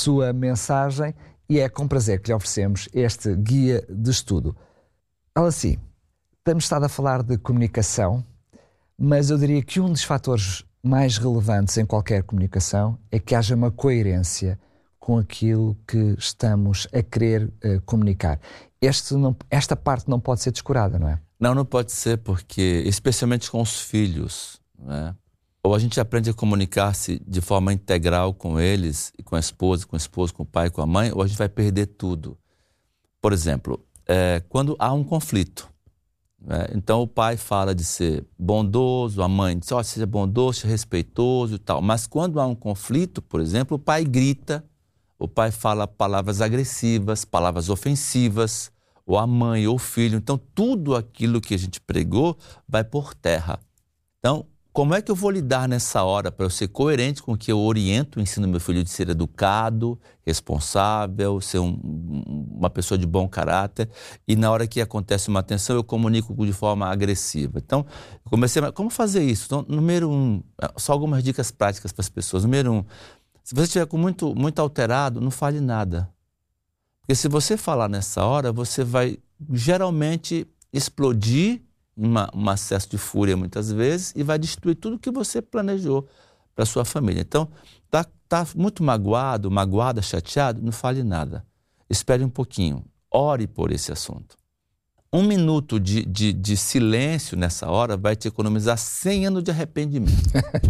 sua mensagem e é com prazer que lhe oferecemos este guia de estudo. Alice, temos estado a falar de comunicação, mas eu diria que um dos fatores mais relevantes em qualquer comunicação é que haja uma coerência com aquilo que estamos a querer comunicar. Esta parte não pode ser descurada, não é? Não pode ser, porque, especialmente com os filhos, né? Ou a gente aprende a comunicar-se de forma integral com eles, e com a esposa, com o esposo, com o pai, com a mãe, ou a gente vai perder tudo. Por exemplo, quando há um conflito, né? Então o pai fala de ser bondoso, a mãe diz, seja bondoso, seja respeitoso e tal. Mas quando há um conflito, por exemplo, o pai grita, o pai fala palavras agressivas, palavras ofensivas, ou a mãe ou o filho. Então tudo aquilo que a gente pregou vai por terra. Então, como é que eu vou lidar nessa hora para eu ser coerente com o que eu oriento, ensino meu filho de ser educado, responsável, ser uma pessoa de bom caráter, e na hora que acontece uma tensão eu comunico de forma agressiva. Então, eu comecei a... Como fazer isso? Então, número 1, só algumas dicas práticas para as pessoas. Número 1, se você estiver com muito alterado, não fale nada. Porque se você falar nessa hora, você vai geralmente explodir um acesso de fúria muitas vezes e vai destruir tudo que você planejou para sua família. Então, tá muito magoada, chateado, não fale nada. Espere um pouquinho, ore por esse assunto. 1 minuto de silêncio nessa hora vai te economizar 100 anos de arrependimento.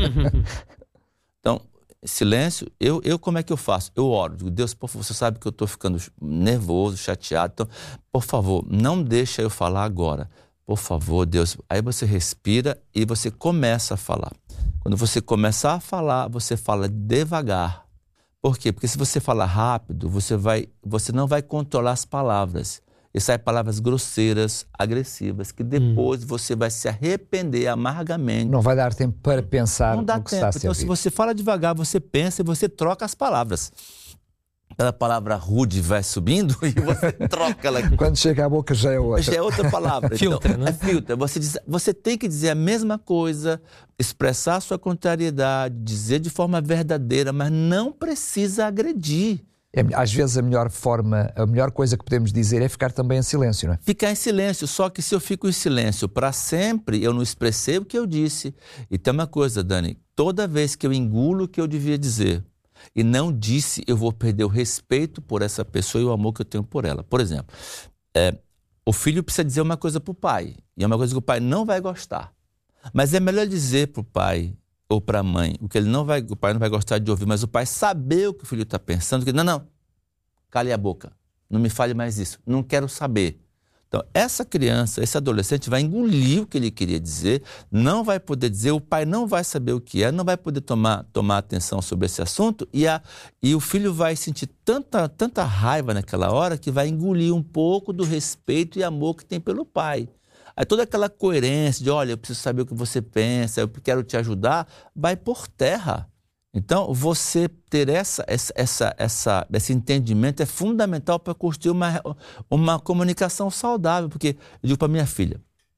Então, silêncio, eu como é que eu faço? Eu oro, digo, Deus, por favor, você sabe que eu estou ficando nervoso, chateado, então, por favor, não deixa eu falar agora. Por favor, Deus. Aí você respira e você começa a falar. Quando você começar a falar, você fala devagar. Por quê? Porque se você falar rápido, você não vai controlar as palavras. E saem palavras grosseiras, agressivas, que depois você vai se arrepender amargamente. Não vai dar tempo para pensar no que está a ser dito. Então, se você fala devagar, você pensa e você troca as palavras. Aquela palavra rude vai subindo e você troca ela. Quando chega à boca já é outra. Já é outra palavra. Filtra, então, né? Filtra. Você tem que dizer a mesma coisa, expressar a sua contrariedade, dizer de forma verdadeira, mas não precisa agredir. Às vezes a melhor coisa que podemos dizer é ficar também em silêncio, não é? Ficar em silêncio, só que se eu fico em silêncio para sempre, eu não expressei o que eu disse. E tem uma coisa, Dani, toda vez que eu engulo o que eu devia dizer, e não disse, eu vou perder o respeito por essa pessoa e o amor que eu tenho por ela. Por exemplo, o filho precisa dizer uma coisa para o pai, e é uma coisa que o pai não vai gostar. Mas é melhor dizer para o pai ou para a mãe o que o pai não vai gostar de ouvir, mas o pai saber o que o filho está pensando, que não, cale a boca, não me fale mais isso, não quero saber. Então, essa criança, esse adolescente vai engolir o que ele queria dizer, não vai poder dizer, o pai não vai saber o que é, não vai poder tomar atenção sobre esse assunto e o filho vai sentir tanta raiva naquela hora que vai engolir um pouco do respeito e amor que tem pelo pai. Aí toda aquela coerência de, olha, eu preciso saber o que você pensa, eu quero te ajudar, vai por terra. Então, você ter esse entendimento é fundamental para construir uma comunicação saudável. Porque eu digo para minha filha,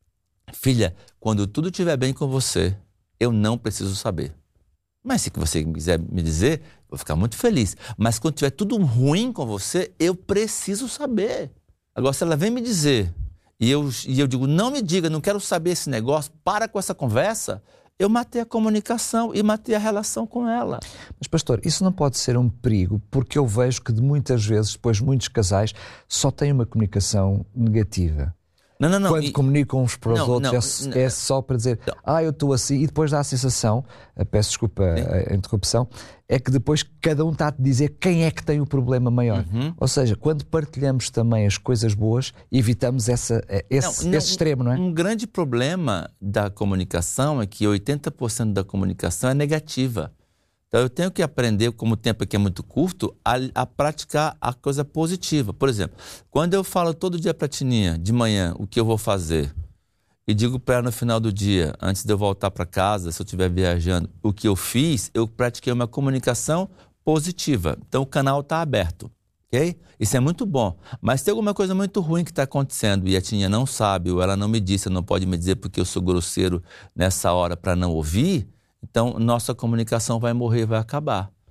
quando tudo estiver bem com você, eu não preciso saber. Mas se você quiser me dizer, eu vou ficar muito feliz. Mas quando estiver tudo ruim com você, eu preciso saber. Agora, se ela vem me dizer, e eu digo, não me diga, não quero saber esse negócio, para com essa conversa, eu matei a comunicação e matei a relação com ela. Mas, pastor, isso não pode ser um perigo, porque eu vejo que muitas vezes, depois muitos casais só têm uma comunicação negativa. Não. Quando comunicam uns para os outros, é só para dizer, eu estou assim, e depois dá a sensação, peço desculpa a interrupção, é que depois cada um está a te dizer quem é que tem o problema maior. Ou seja, quando partilhamos também as coisas boas, evitamos esse extremo, não é? Um grande problema da comunicação é que 80% da comunicação é negativa. Então eu tenho que aprender, como o tempo aqui é muito curto, a praticar a coisa positiva. Por exemplo, quando eu falo todo dia para a Tininha, de manhã, o que eu vou fazer, e digo para ela no final do dia, antes de eu voltar para casa, se eu estiver viajando, o que eu fiz, eu pratiquei uma comunicação positiva. Então o canal está aberto, ok? Isso é muito bom. Mas tem alguma coisa muito ruim que está acontecendo e a Tininha não sabe, ou ela não me disse, não pode me dizer porque eu sou grosseiro nessa hora para não ouvir, então nossa comunicação vai morrer, vai acabar.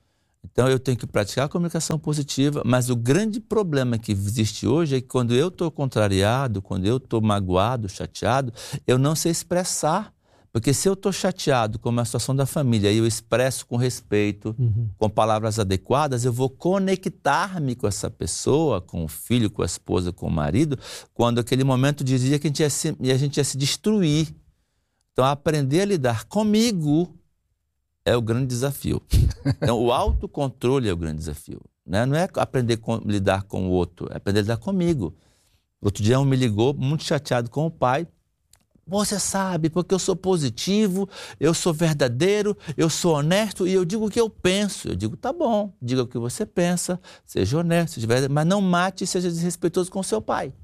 Então eu tenho que praticar a comunicação positiva, mas o grande problema que existe hoje é que quando eu estou contrariado, quando eu estou magoado, chateado, eu não sei expressar. Porque se eu estou chateado com a situação da família e eu expresso com respeito, com palavras adequadas, eu vou conectar-me com essa pessoa, com o filho, com a esposa, com o marido, quando aquele momento dizia que a gente ia se destruir. Então, aprender a lidar comigo é o grande desafio. Então, o autocontrole é o grande desafio. Né? Não é aprender a lidar com o outro, é aprender a lidar comigo. Outro dia um me ligou, muito chateado com o pai. Você sabe, porque eu sou positivo, eu sou verdadeiro, eu sou honesto e eu digo o que eu penso. Eu digo, tá bom, diga o que você pensa, seja honesto, seja verdadeiro, mas não mate e seja desrespeitoso com seu pai.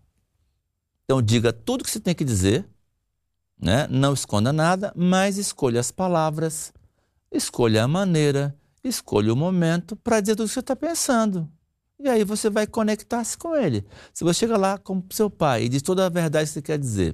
Então diga tudo o que você tem que dizer, né? Não esconda nada, mas escolha as palavras, escolha a maneira, escolha o momento para dizer tudo o que você está pensando. E aí você vai conectar-se com ele. Se você chega lá com seu pai e diz toda a verdade que você quer dizer,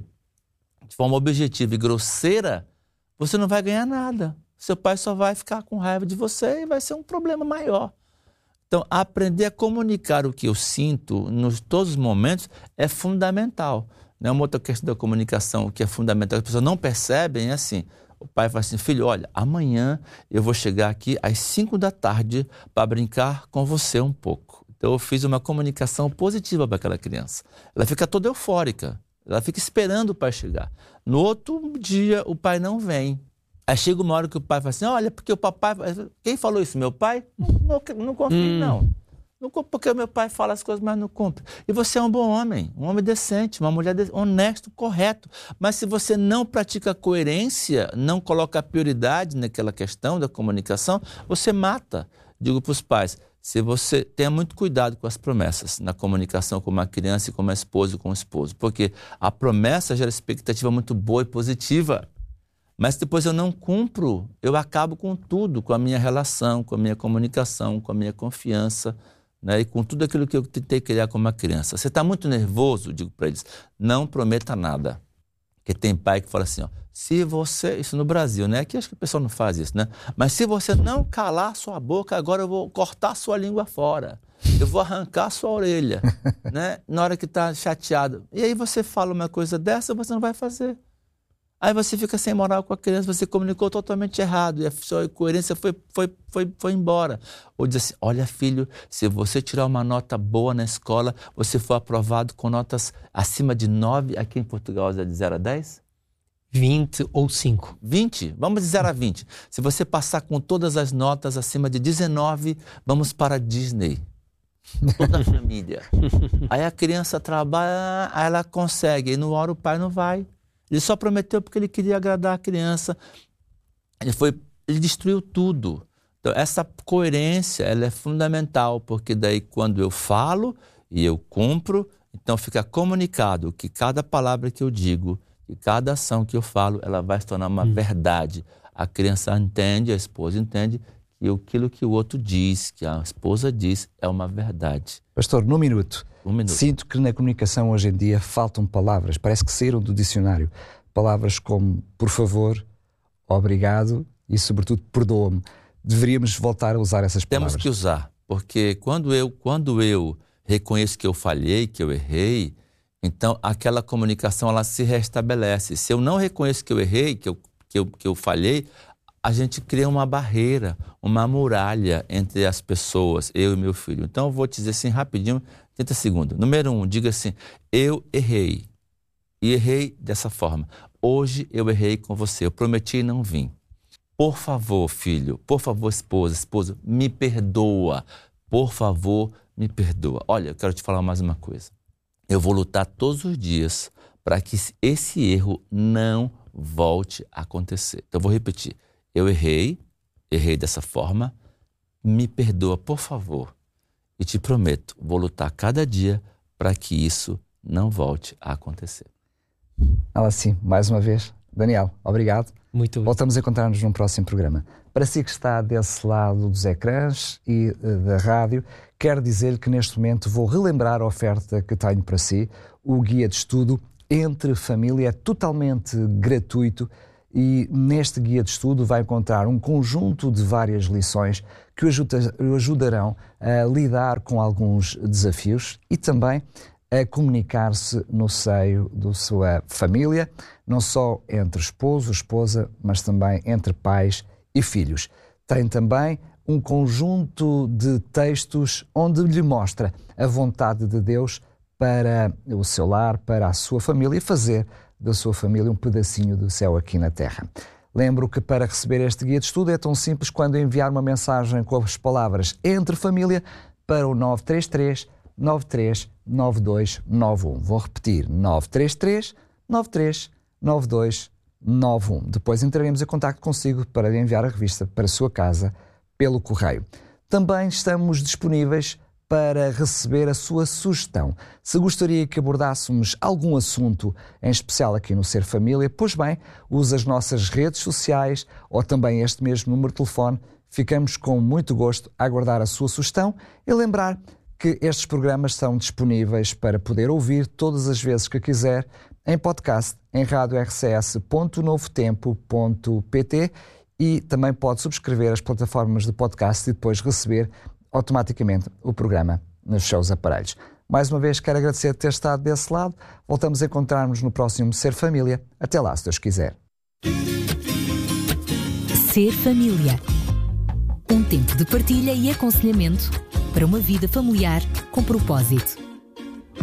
de forma objetiva e grosseira, você não vai ganhar nada. Seu pai só vai ficar com raiva de você e vai ser um problema maior. Então, aprender a comunicar o que eu sinto em todos os momentos é fundamental. Uma outra questão da comunicação que é fundamental, as pessoas não percebem, é assim, o pai fala assim, filho, olha, amanhã eu vou chegar aqui às 5 da tarde para brincar com você um pouco. Então, eu fiz uma comunicação positiva para aquela criança. Ela fica toda eufórica. Ela fica esperando o pai chegar. No outro dia, o pai não vem. Aí chega uma hora que o pai fala assim, olha, porque o papai... Quem falou isso? Meu pai? Não confio, não. Porque o meu pai fala as coisas, mas não cumpre. E você é um bom homem, um homem decente, uma mulher honesto, correto. Mas se você não pratica coerência, não coloca prioridade naquela questão da comunicação, você mata. Digo para os pais, se você tenha muito cuidado com as promessas na comunicação com uma criança e com uma esposa e com um esposo, porque a promessa gera expectativa muito boa e positiva, mas depois eu não cumpro, eu acabo com tudo, com a minha relação, com a minha comunicação, com a minha confiança, né, e com tudo aquilo que eu tentei criar como uma criança. Você está muito nervoso, digo para eles, não prometa nada. Porque tem pai que fala assim, ó, se você, isso no Brasil, né? Aqui acho que o pessoal não faz isso, né? Mas se você não calar sua boca, agora eu vou cortar sua língua fora. Eu vou arrancar sua orelha, né? Na hora que está chateado. E aí você fala uma coisa dessa, você não vai fazer. Aí você fica sem moral com a criança, você comunicou totalmente errado e a sua coerência foi embora. Ou diz assim, olha filho, se você tirar uma nota boa na escola, você for aprovado com notas acima de 9, aqui em Portugal é de 0 a 10? 20 ou 5. 20? Vamos de 0 a 20. Se você passar com todas as notas acima de 19, vamos para a Disney. Toda a família. Aí a criança trabalha, aí ela consegue, e na hora o pai não vai. Ele só prometeu porque ele queria agradar a criança. Ele destruiu tudo. Então, essa coerência ela é fundamental, porque daí quando eu falo e eu cumpro, então fica comunicado que cada palavra que eu digo, que cada ação que eu falo, ela vai se tornar uma verdade. A criança entende, a esposa entende, que aquilo que o outro diz, que a esposa diz, é uma verdade. Pastor, num minuto. Sinto que na comunicação hoje em dia faltam palavras, parece que saíram do dicionário. Palavras como por favor, obrigado e sobretudo perdoa-me. Deveríamos voltar a usar essas palavras. Temos que usar, porque quando eu reconheço que eu falhei, que eu errei, então aquela comunicação ela se restabelece. Se eu não reconheço que eu errei, que eu falhei, a gente cria uma barreira, uma muralha entre as pessoas, eu e meu filho. Então eu vou te dizer assim rapidinho, 30 segundos. Número 1, diga assim, eu errei. E errei dessa forma. Hoje eu errei com você, eu prometi e não vim. Por favor, filho, por favor, esposa, me perdoa. Por favor, me perdoa. Olha, eu quero te falar mais uma coisa. Eu vou lutar todos os dias para que esse erro não volte a acontecer. Então eu vou repetir. Eu errei dessa forma, me perdoa, por favor. E te prometo, vou lutar cada dia para que isso não volte a acontecer. Sim, mais uma vez. Daniel, obrigado. Muito bem. Voltamos a encontrar-nos num próximo programa. Para si que está desse lado dos ecrãs e da rádio, quero dizer-lhe que neste momento vou relembrar a oferta que tenho para si, o guia de estudo Entre Família, é totalmente gratuito e neste guia de estudo vai encontrar um conjunto de várias lições que o ajudarão a lidar com alguns desafios e também a comunicar-se no seio da sua família, não só entre esposo, esposa, mas também entre pais e filhos. Tem também um conjunto de textos onde lhe mostra a vontade de Deus para o seu lar, para a sua família e fazer da sua família um pedacinho do céu aqui na Terra. Lembro que para receber este guia de estudo é tão simples quando enviar uma mensagem com as palavras Entre Família para o 933 93 9291. Vou repetir, 933 93 9291. Depois entraremos em contacto consigo para lhe enviar a revista para a sua casa pelo correio. Também estamos disponíveis para receber a sua sugestão. Se gostaria que abordássemos algum assunto em especial aqui no Ser Família, pois bem, use as nossas redes sociais ou também este mesmo número de telefone. Ficamos com muito gosto a aguardar a sua sugestão e lembrar que estes programas estão disponíveis para poder ouvir todas as vezes que quiser em podcast em radiorcs.novotempo.pt e também pode subscrever as plataformas de podcast e depois receber automaticamente o programa nos seus aparelhos. Mais uma vez quero agradecer por ter estado desse lado. Voltamos a encontrar-nos no próximo Ser Família. Até lá, se Deus quiser. Ser Família. Um tempo de partilha e aconselhamento para uma vida familiar com propósito.